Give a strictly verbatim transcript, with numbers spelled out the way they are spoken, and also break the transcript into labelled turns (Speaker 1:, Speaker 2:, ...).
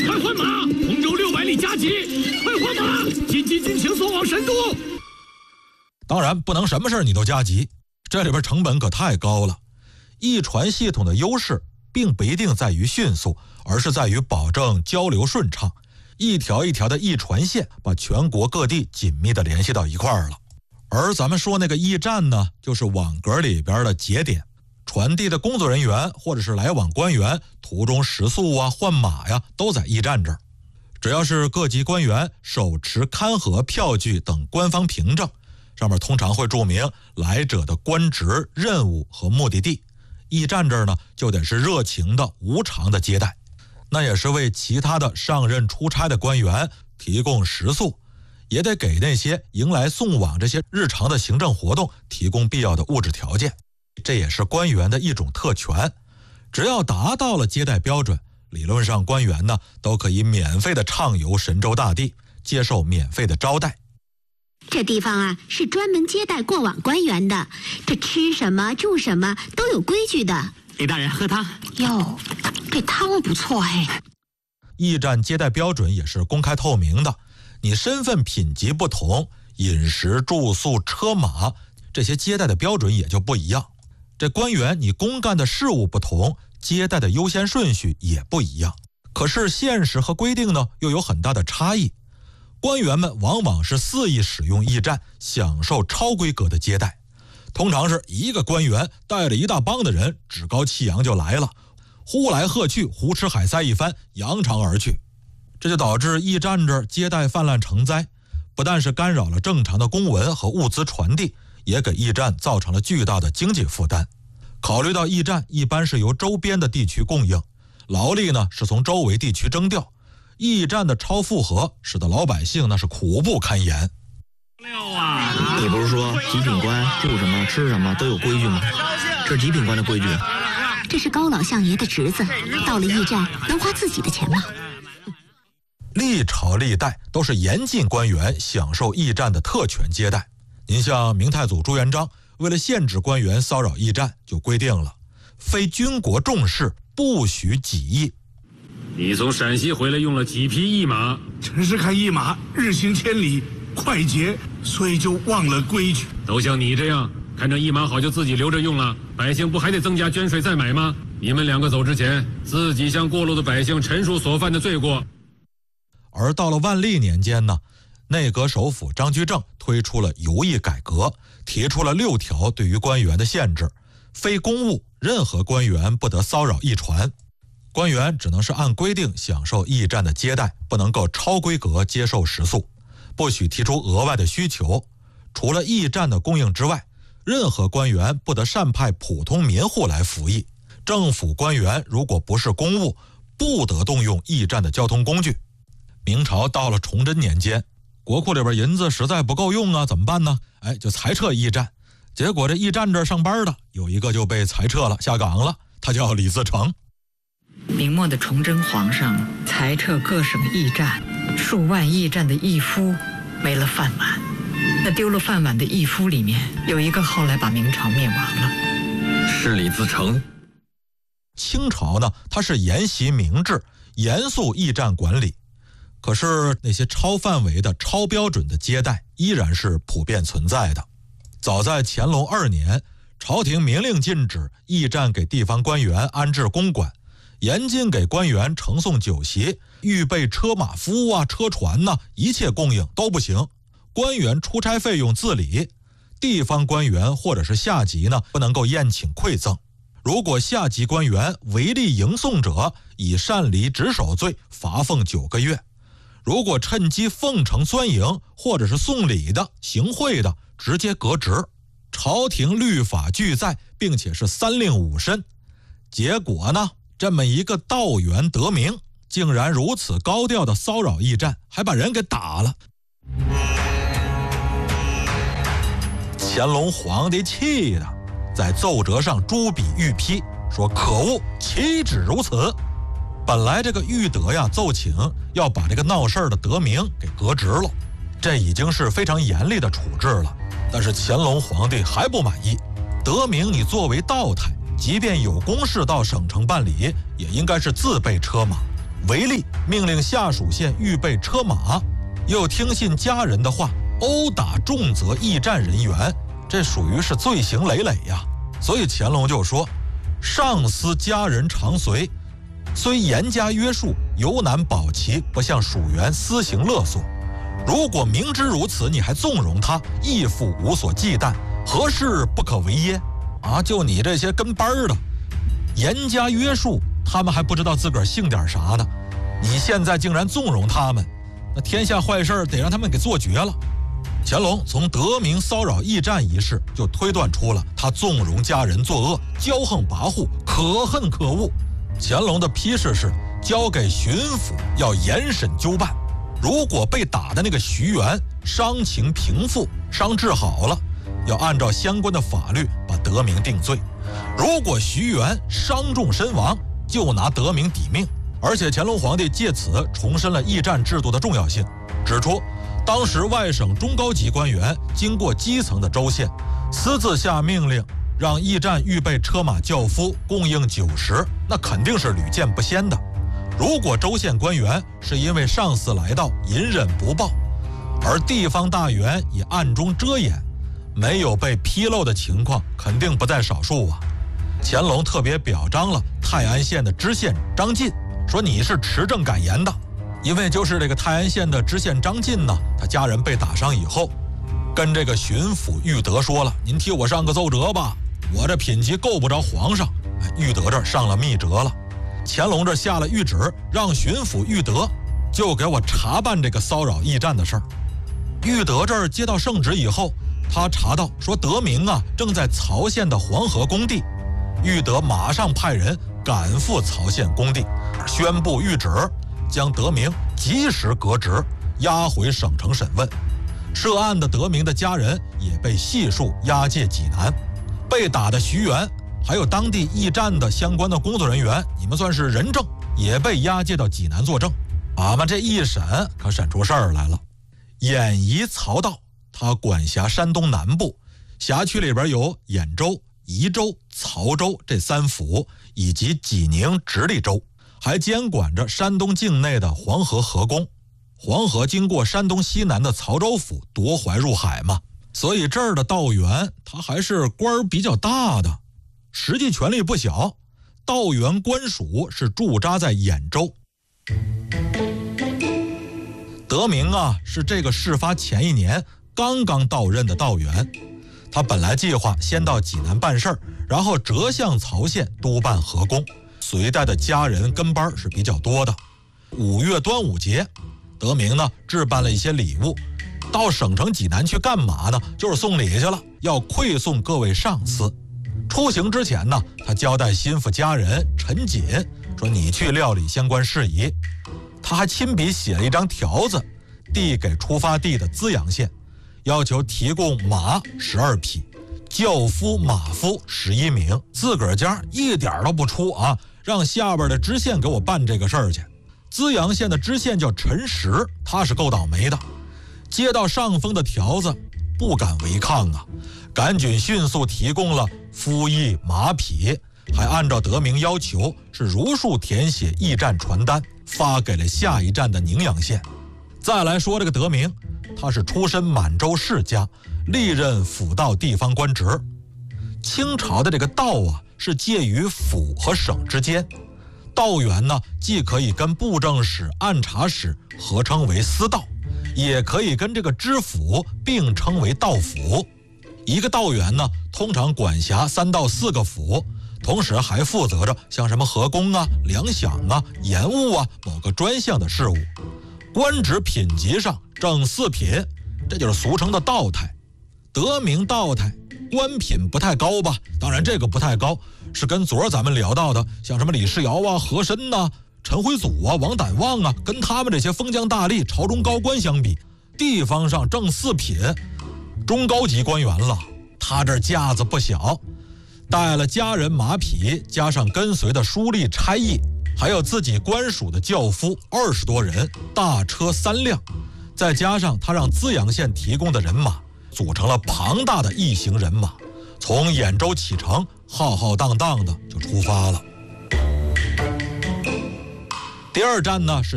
Speaker 1: 快换马！洪州六百里加急，快换马！紧急军情送往神都。
Speaker 2: 当然不能什么事你都加急，这里边成本可太高了。驿传系统的优势并不一定在于迅速，而是在于保证交流顺畅。一条一条的驿传线把全国各地紧密地联系到一块儿了。而咱们说那个驿站呢，就是网格里边的节点，传递的工作人员或者是来往官员途中食宿啊、换马呀，都在驿站这儿。只要是各级官员手持勘核票据等官方凭证，上面通常会注明来者的官职、任务和目的地。驿站这儿呢，就得是热情的、无偿的接待，那也是为其他的上任出差的官员提供食宿，也得给那些迎来送往这些日常的行政活动提供必要的物质条件。这也是官员的一种特权，只要达到了接待标准，理论上官员呢都可以免费的畅游神州大地，接受免费的招待。
Speaker 3: 这地方啊是专门接待过往官员的，这吃什么住什么都有规矩的。
Speaker 4: 李大人喝汤
Speaker 3: 哟，这汤不错嘿。
Speaker 2: 驿站接待标准也是公开透明的，你身份品级不同，饮食住宿车马这些接待的标准也就不一样。这官员你公干的事务不同，接待的优先顺序也不一样。可是现实和规定呢又有很大的差异。官员们往往是肆意使用驿站，享受超规格的接待。通常是一个官员带了一大帮的人，趾高气扬就来了，呼来喝去，胡吃海塞一番，扬长而去。这就导致驿站这儿接待泛滥成灾，不但是干扰了正常的公文和物资传递，也给驿站造成了巨大的经济负担。考虑到驿站一般是由周边的地区供应，劳力呢是从周围地区征调，驿站的超负荷使得老百姓那是苦不堪言。
Speaker 4: 六啊！你不是说极品官住什么吃什么都有规矩吗？这是极品官的规矩。
Speaker 3: 这是高老相爷的侄子，到了驿站能花自己的钱吗？
Speaker 2: 历朝历代都是严禁官员享受驿站的特权接待。您像明太祖朱元璋为了限制官员骚扰驿站，就规定了非军国重事不许己驿。
Speaker 1: 你从陕西回来用了几匹驿马？
Speaker 5: 臣是看驿马日行千里，快捷，所以就忘了规矩。
Speaker 1: 都像你这样看着驿马好就自己留着用了，百姓不还得增加捐税再买吗？你们两个走之前自己向过路的百姓陈述所犯的罪过。
Speaker 2: 而到了万历年间呢，内阁首辅张居正推出了邮驿改革，提出了六条对于官员的限制。非公务，任何官员不得骚扰驿传，官员只能是按规定享受驿站的接待，不能够超规格接受食宿，不许提出额外的需求。除了驿站的供应之外，任何官员不得擅派普通民户来服役。政府官员如果不是公务，不得动用驿站的交通工具。明朝到了崇祯年间，国库里边银子实在不够用啊，怎么办呢？哎，就裁撤驿站。结果这驿站这儿上班的有一个就被裁撤了，下岗了，他叫李自成。
Speaker 6: 明末的崇祯皇上裁撤各省驿站，数万驿站的驿夫没了饭碗。那丢了饭碗的驿夫里面有一个后来把明朝灭亡了，
Speaker 4: 是李自成。
Speaker 2: 清朝呢，它是沿袭明制，严肃驿站管理。可是那些超范围的、超标准的接待依然是普遍存在的。早在乾隆二年，朝廷明令禁止驿站给地方官员安置公馆，严禁给官员呈送酒席，预备车马夫啊、车船呐、啊，一切供应都不行。官员出差费用自理，地方官员或者是下级呢，不能够宴请馈赠。如果下级官员违例迎送者，以擅离职守罪罚俸九个月。如果趁机奉承钻营或者是送礼的、行贿的，直接革职。朝廷律法俱在，并且是三令五申。结果呢，这么一个道员得名，竟然如此高调的骚扰驿站，还把人给打了。乾隆皇帝气的在奏折上朱笔御批，说可恶，岂止如此。本来这个御德呀奏请要把这个闹事的德明给革职了，这已经是非常严厉的处置了。但是乾隆皇帝还不满意，德明你作为道台，即便有公事到省城办理，也应该是自备车马， 违例命令下属县预备车马，又听信家人的话，殴打重责驿站人员，这属于是罪行累累呀。所以乾隆就说，上司家人常随，虽严加约束，犹难保其不向属员私行勒索。如果明知如此，你还纵容他，亦复无所忌惮，何事不可为耶？啊，就你这些跟班的，严加约束，他们还不知道自个儿姓点啥呢，你现在竟然纵容他们，那天下坏事得让他们给做绝了。乾隆从德明骚扰驿站一事就推断出了他纵容家人作恶，骄横跋扈，可恨可恶。乾隆的批示是交给巡抚要严审纠办，如果被打的那个徐元伤情平复，伤治好了，要按照相关的法律把德明定罪；如果徐元伤重身亡，就拿德明抵命。而且乾隆皇帝借此重申了驿站制度的重要性，指出当时外省中高级官员经过基层的州县，私自下命令让驿站预备车马轿夫供应酒食，那肯定是屡见不鲜的。如果州县官员是因为上司来到隐忍不报，而地方大员也暗中遮掩，没有被披露的情况肯定不在少数啊。乾隆特别表彰了泰安县的知县张进，说你是持正敢言的。因为就是这个泰安县的知县张进呢，他家人被打伤以后，跟这个巡抚玉德说了，您替我上个奏折吧，我这品级够不着皇上。哎，玉德这儿上了密折了，乾隆这下了谕旨，让巡抚玉德就给我查办这个骚扰驿站的事儿。玉德这儿接到圣旨以后，他查到说德明啊正在曹县的黄河工地，玉德马上派人赶赴曹县工地，宣布谕旨，将德明及时革职，押回省城审问。涉案的德明的家人也被悉数押解济南。被打的徐元还有当地驿站的相关的工作人员，你们算是人证，也被押解到济南作证。俺们这一审可审出事儿来了。兖宜曹道他管辖山东南部，辖区里边有兖州、宜州、曹州这三府，以及济宁、直隶州，还监管着山东境内的黄河河工。黄河经过山东西南的曹州府夺淮入海嘛，所以这儿的道员他还是官儿比较大的，实际权力不小。道员官署是驻扎在兖州。德明啊是这个事发前一年刚刚到任的道员，他本来计划先到济南办事儿，然后折向曹县督办河工，随带的家人跟班是比较多的。五月端午节，德明呢置办了一些礼物，到省城济南去干嘛呢？就是送礼去了，要馈送各位上司。出行之前呢，他交代心腹家人陈瑾说：“你去料理相关事宜。”他还亲笔写了一张条子，递给出发地的资阳县，要求提供马十二匹，轿夫、马夫十一名，自个儿家一点都不出啊，让下边的知县给我办这个事儿去。资阳县的知县叫陈实，他是够倒霉的，接到上峰的条子不敢违抗啊，赶紧迅速提供了夫役、马匹，还按照德明要求是如数填写驿站传单，发给了下一站的宁阳县。再来说这个德明，他是出身满洲世家，历任府道地方官职。清朝的这个道啊，是介于府和省之间。道员呢，既可以跟布政使、按察使合称为司道，也可以跟这个知府并称为道府。一个道员呢，通常管辖三到四个府，同时还负责着像什么河工啊、粮饷啊、盐务啊某个专项的事务。官职品级上正四品，这就是俗称的道台。德明道台官品不太高吧？当然这个不太高是跟昨儿咱们聊到的像什么李世尧啊、和珅呐、陈辉祖啊、王胆旺啊，跟他们这些封疆大吏、朝中高官相比，地方上正四品，中高级官员了。他这架子不小，带了家人马匹，加上跟随的书吏差役，还有自己官属的轿夫二十多人，大车三辆，再加上他让资阳县提供的人马，组成了庞大的一行人马，从兖州启程，浩浩荡荡的就出发了。 第二站呢是